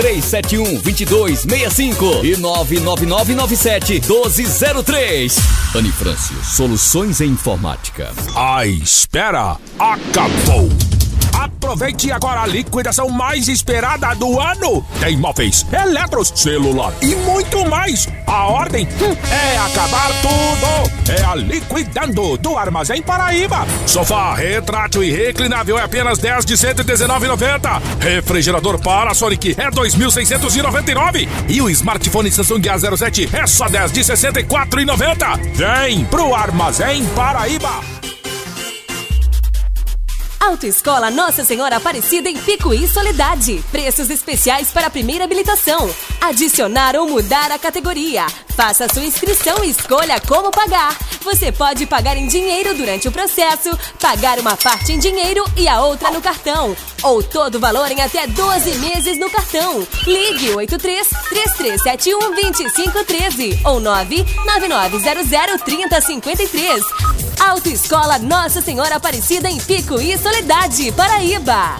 371-2265 e 99997-1203. Anifrâncio, soluções em informática. A espera acabou. Aproveite agora a liquidação mais esperada do ano. Tem móveis, eletros, celular e muito mais. A ordem é acabar tudo. É a Liquidando do Armazém Paraíba. Sofá retrátil e reclinável é apenas 10 de R$ 119,90. Refrigerador Panasonic é 2.699. E o smartphone Samsung A07 é só 10 de R$ 64,90. Vem pro Armazém Paraíba. Autoescola Nossa Senhora Aparecida em Picuí Soledade. Preços especiais para a primeira habilitação. Adicionar ou mudar a categoria. Faça sua inscrição e escolha como pagar. Você pode pagar em dinheiro durante o processo, pagar uma parte em dinheiro e a outra no cartão. Ou todo o valor em até 12 meses no cartão. Ligue 83-3371-2513 ou 99900-3053. Autoescola Nossa Senhora Aparecida em Picuí Soledade, Paraíba.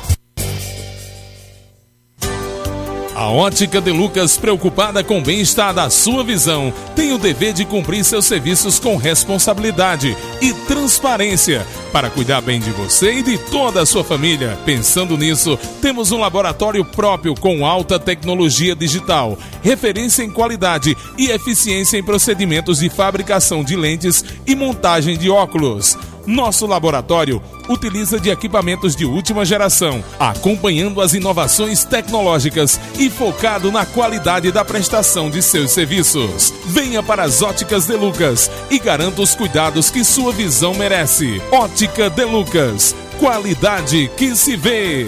A Ótica de Lucas, preocupada com o bem-estar da sua visão, tem o dever de cumprir seus serviços com responsabilidade e transparência para cuidar bem de você e de toda a sua família. Pensando nisso, temos um laboratório próprio com alta tecnologia digital, referência em qualidade e eficiência em procedimentos de fabricação de lentes e montagem de óculos. Nosso laboratório utiliza de equipamentos de última geração, acompanhando as inovações tecnológicas e focado na qualidade da prestação de seus serviços. Venha para as Óticas de Lucas e garanta os cuidados que sua visão merece. Ótica de Lucas, qualidade que se vê.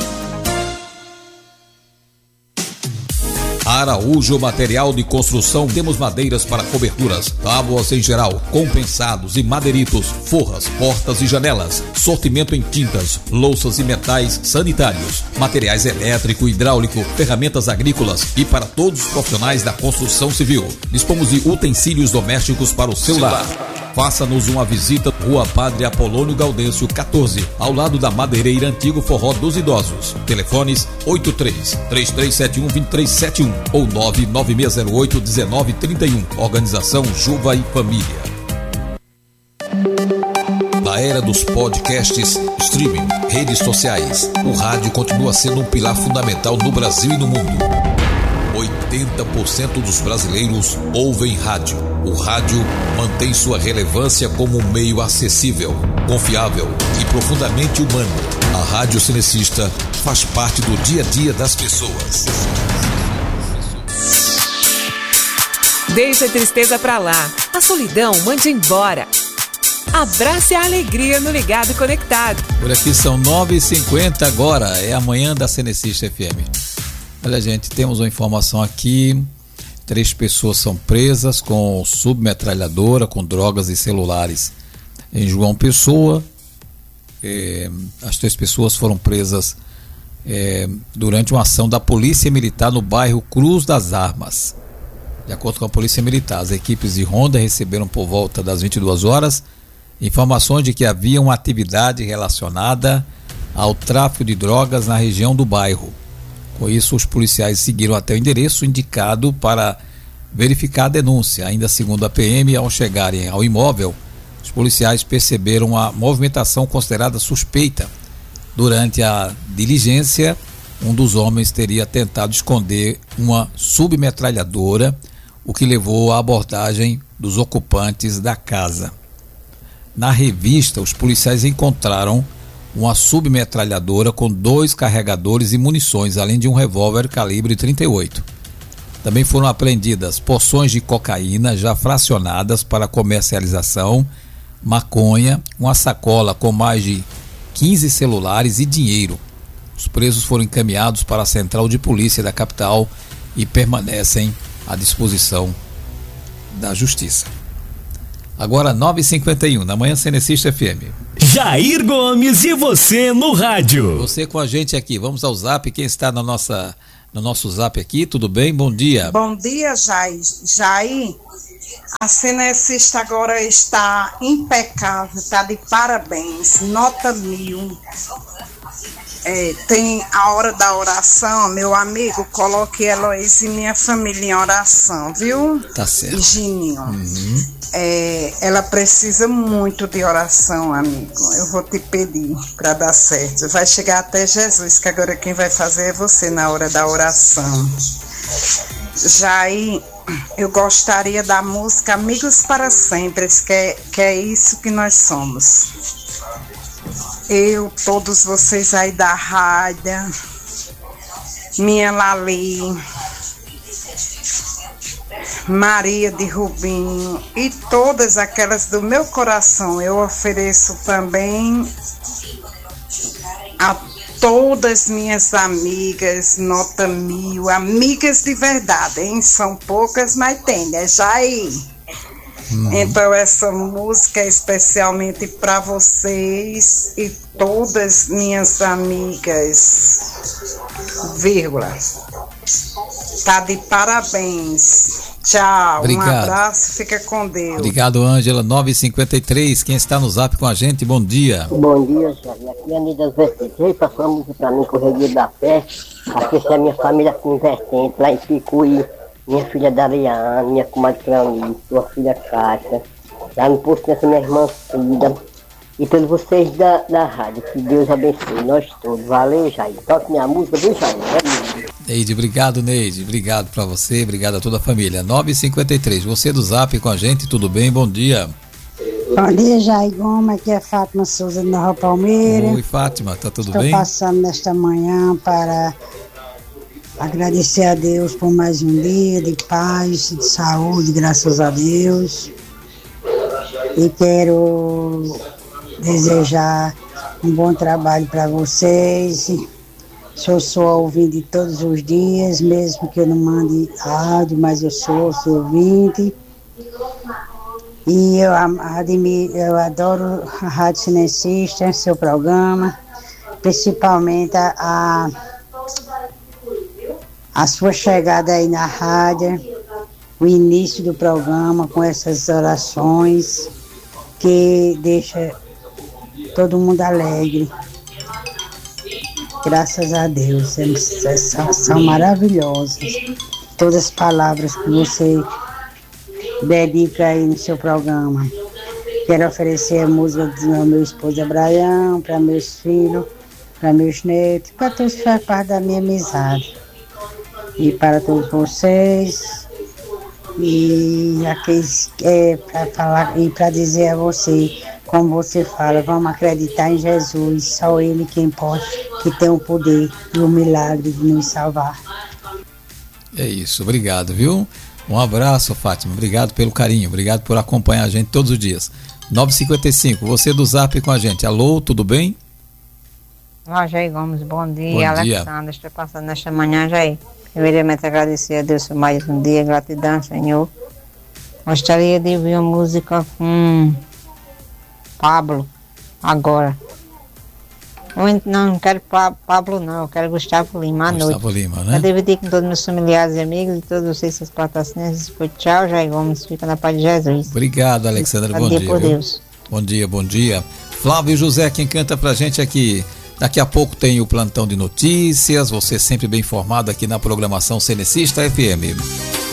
Araújo Material de Construção. Temos madeiras para coberturas, tábuas em geral, compensados e madeiritos, forras, portas e janelas, sortimento em tintas, louças e metais sanitários, materiais elétrico e hidráulico, ferramentas agrícolas e para todos os profissionais da construção civil. Dispomos de utensílios domésticos para o seu lar. Faça-nos uma visita, Rua Padre Apolônio Gaudêncio 14, ao lado da Madeireira Antigo Forró dos Idosos. Telefones 83-3371-2371 ou 99608-1931. Organização Juva e Família. Na era dos podcasts, streaming, redes sociais, o rádio continua sendo um pilar fundamental no Brasil e no mundo. 80% dos brasileiros ouvem rádio. O rádio mantém sua relevância como um meio acessível, confiável e profundamente humano. A Rádio Cenecista faz parte do dia a dia das pessoas. Deixa a tristeza pra lá. A solidão mande embora. Abrace a alegria no Ligado e Conectado. Por aqui são 9h50 agora. É amanhã da Cenecista FM. Olha, gente, temos uma informação aqui. 3 pessoas são presas com submetralhadora, com drogas e celulares em João Pessoa. As 3 pessoas foram presas durante uma ação da Polícia Militar no bairro Cruz das Armas. De acordo com a Polícia Militar, as equipes de ronda receberam por volta das 22 horas informações de que havia uma atividade relacionada ao tráfico de drogas na região do bairro. Com isso, os policiais seguiram até o endereço indicado para verificar a denúncia. Ainda segundo a PM, ao chegarem ao imóvel, os policiais perceberam uma movimentação considerada suspeita. Durante a diligência, um dos homens teria tentado esconder uma submetralhadora, o que levou à abordagem dos ocupantes da casa. Na revista, os policiais encontraram uma submetralhadora com 2 carregadores e munições, além de um revólver calibre 38. Também foram apreendidas porções de cocaína já fracionadas para comercialização, maconha, uma sacola com mais de 15 celulares e dinheiro. Os presos foram encaminhados para a Central de Polícia da capital e permanecem à disposição da Justiça. Agora 9h51, na Manhã Cenecista FM. Jair Gomes e você no rádio. Você com a gente aqui. Vamos ao zap. Quem está no nosso zap aqui? Tudo bem? Bom dia. Bom dia, Jair. Jair, a Cenecista agora está impecável, está de parabéns. Nota 1000. tem a hora da oração, meu amigo, coloque Heloísa e minha família em oração, viu? Tá certo. E Gininho. Ela precisa muito de oração, amigo. Eu vou te pedir para dar certo. Vai chegar até Jesus, que agora quem vai fazer é você na hora da oração. Jair, eu gostaria da música Amigos para Sempre, que é isso que nós somos. Eu, todos vocês aí da rádio, minha Lali, Maria de Rubinho e todas aquelas do meu coração, eu ofereço também a todas minhas amigas, nota 1000, amigas de verdade, hein? São poucas, mas tem, né, Jair? Então essa música é especialmente para vocês e todas minhas amigas, vírgula. Tá de parabéns. Tchau, Obrigado. Um abraço, fica com Deus. Obrigado, Ângela. 9h53, quem está no zap com a gente, bom dia. Bom dia, Jair. Aqui é a Nida Vertente. Passou a música pra mim, Correria da Fé. Aqui é a minha família com Vertente, lá em Picuí. Minha filha Dariana, minha comadre Clarice, sua filha Cátia. Lá no posto dessa minha irmã Cida. E todos vocês da rádio. Que Deus abençoe nós todos. Valeu, Jair. Toque minha música, viu, Jair? Neide, obrigado, Neide. Obrigado pra você, obrigado a toda a família. 9h53, você do zap com a gente, tudo bem? Bom dia. Bom dia, Jair Gomes. Aqui é Fátima Souza de Nova Palmeira. Oi, Fátima, tá tudo bem? Estou passando nesta manhã para agradecer a Deus por mais um dia de paz, de saúde, graças a Deus. E quero desejar um bom trabalho para vocês. Eu sou ouvinte todos os dias, mesmo que eu não mande áudio, mas eu sou ouvinte. E eu adoro a Rádio Cinecista, seu programa, principalmente a sua chegada aí na rádio, o início do programa com essas orações que deixa todo mundo alegre. Graças a Deus, são maravilhosas. Todas as palavras que você dedica aí no seu programa. Quero oferecer a música do meu esposo Abraão, para meus filhos, para meus netos, para todos que fazem parte da minha amizade. E para todos vocês, e aqueles para falar e para dizer a você, como você fala, vamos acreditar em Jesus, só Ele quem pode, que tem o poder e o milagre de nos salvar. É isso, obrigado, viu? Um abraço, Fátima, obrigado pelo carinho, obrigado por acompanhar a gente todos os dias. 9h55, você do zap com a gente, alô, tudo bem? Olá, Jair Gomes, bom dia. Bom dia. Alexandre, estou passando nesta manhã, Jair. Primeiramente agradecer a Deus por mais um dia, gratidão, Senhor. Gostaria de ouvir uma música com Pablo, agora. Eu não quero Pablo não, eu quero Gustavo Lima, à noite. Gustavo Lima, né? Eu dividir com todos meus familiares e amigos e todos vocês, seus patrocinantes. Tchau, Jair Gomes, fica na paz de Jesus. Obrigado, Alexandre, bom dia. Por Deus. Bom dia, bom dia. Flávio José, quem canta pra gente aqui. Daqui a pouco tem o plantão de notícias, você sempre bem informado aqui na programação Cenecista FM.